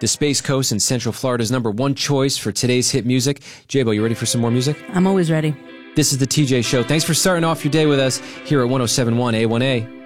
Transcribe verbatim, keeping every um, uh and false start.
the Space Coast and Central Florida's number one choice for today's hit music. J-Bo, you ready for some more music? I'm always ready. This is the T J Show. Thanks for starting off your day with us here at one oh seven point one A one A.